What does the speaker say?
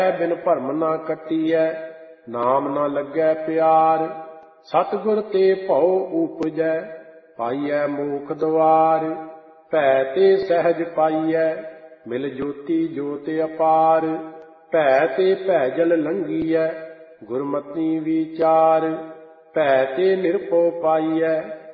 ਬਿਨ ਭਰਮ ਨਾ ਕੱਟੀਐ, ਨਾਮ ਨਾ ਲੱਗੈ ਪਿਆਰ। ਸਤਿਗੁਰ ਤੇ ਭਉ ਊਪਜੈ, ਪਾਈਐ ਮੋਖ ਦੁਆਰ। ਭੈ ਤੇ ਸਹਿਜ ਪਾਈਐ, ਮਿਲ ਜੋਤੀ ਜੋਤਿ ਅਪਾਰ। ਭੈ ਤੇ ਭੈਜਲ ਲੰਘੀਐ, ਗੁਰਮਤਿ ਵਿਚਾਰ। ਭੈ ਤੇ ਨਿਰਭਉ ਪਾਈਐ,